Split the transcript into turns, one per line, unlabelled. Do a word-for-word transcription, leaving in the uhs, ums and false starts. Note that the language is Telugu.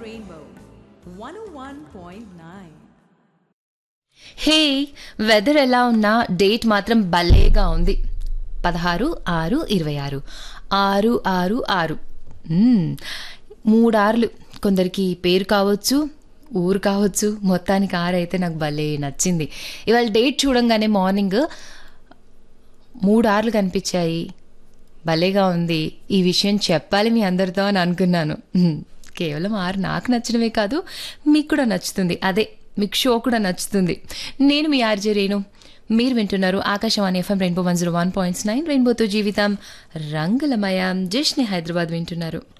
Rainbow one oh one point nine.
హే వెదర్ ఎలా ఉన్నా డేట్ మాత్రం భలేగా ఉంది. పదహారు ఆరు ఇరవై ఆరు ఆరు ఆరు ఆరు మ్మ్. మూడార్లు కొందరికి పేరు కావచ్చు, ఊరు కావచ్చు, మొత్తానికి ఆరు అయితే నాకు భలే నచ్చింది. ఇవాళ డేట్ చూడంగానే మార్నింగ్ మూడార్లు కనిపించాయి, భలేగా ఉంది. ఈ విషయం చెప్పాలి మీ అందరితో అని అనుకున్నాను. మ్మ్. కేవలం ఆరు నాకు నచ్చడమే కాదు, మీకు కూడా నచ్చుతుంది. అదే మీకు షో కూడా నచ్చుతుంది. నేను మీ ఆర్జే రేణు, మీరు వింటున్నారు Akashvani FM rainbow one zero one point nine రెయిన్బోతో జీవితం రంగులమయం. జష్ని హైదరాబాద్ వింటున్నారు.